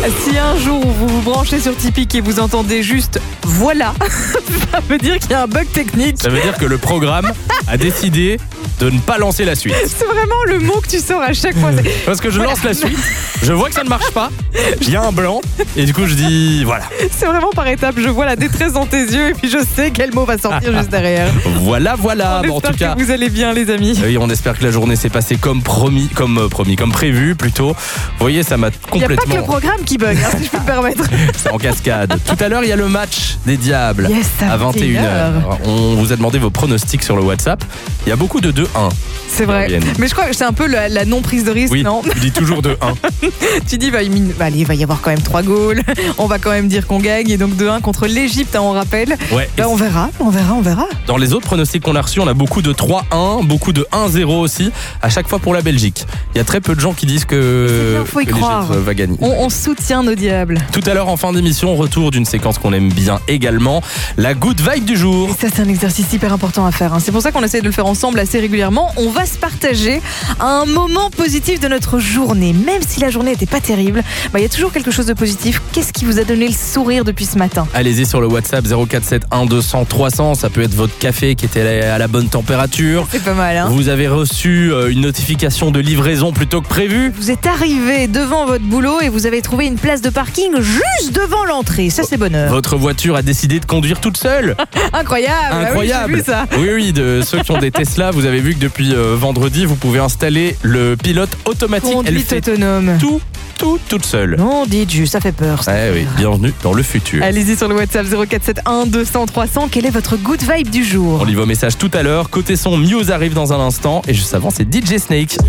Si un jour vous vous branchez sur Tipeee et vous entendez juste « voilà », ça veut dire qu'il y a un bug technique. Ça veut dire que le programme a décidé de ne pas lancer la suite. C'est vraiment le mot que tu sors à chaque fois. Parce que je lance la suite, je vois que ça ne marche pas, il y a un blanc, et du coup je dis voilà. C'est vraiment par étapes, je vois la détresse dans tes yeux et puis je sais quel mot va sortir juste derrière. Voilà. On Bon, en tout cas, que vous allez bien les amis. Oui, on espère que la journée s'est passée comme prévu plutôt. Vous voyez, ça m'a Il n'y a complètement... pas que le programme qui bug, si je peux me permettre. C'est en cascade. Tout à l'heure, il y a le match des Diables Yes, à 21h. On vous a demandé vos pronostics sur le WhatsApp. Il y a beaucoup de 2-1. C'est vrai. Mais je crois que c'est un peu la non-prise de risque, Oui, non? tu dis toujours 2-1. Tu dis, allez, il va y avoir quand même 3 goals. On va quand même dire qu'on gagne. Et donc 2-1 contre l'Égypte, on rappelle. Ouais. On verra. Dans les autres pronostics qu'on a reçus, on a beaucoup de 3-1, beaucoup de 1-0 aussi, à chaque fois pour la Belgique. Il y a très peu de gens qui disent que l'Égypte va gagner. On soutient nos diables. Tout à l'heure, en fin d'émission, retour d'une séquence qu'on aime bien également, la good vibe du jour. Et ça, c'est un exercice hyper important à faire. C'est pour ça qu'on essaie de le faire ensemble assez régulièrement. On va se partager un moment positif de notre journée. Même si la journée n'était pas terrible, il y a toujours quelque chose de positif. Qu'est-ce qui vous a donné le sourire depuis ce matin? Allez-y sur le WhatsApp 0471 200 300. Ça peut être votre café qui était à la bonne température. C'est pas mal, hein? Vous avez reçu une notification de livraison plutôt que prévu. Vous êtes arrivé devant votre boulot et vous avez trouvé une place de parking juste devant l'entrée. Ça, c'est bonheur. Votre voiture a décidé de conduire toute seule. Incroyable. Incroyable. Oui, j'ai vu ça. Oui, de ceux qui ont des Tesla, vous avez vu que depuis vendredi, vous pouvez installer le pilote automatique. Conduite Elle fait autonome. toute seule. Non, Dieu, ça fait peur. Ça. Oui, bienvenue dans le futur. Allez-y sur le WhatsApp 0471 200 300. Quelle est votre good vibe du jour? On lit vos messages tout à l'heure. Côté son, Muse arrive dans un instant. Et juste avant, c'est DJ Snake.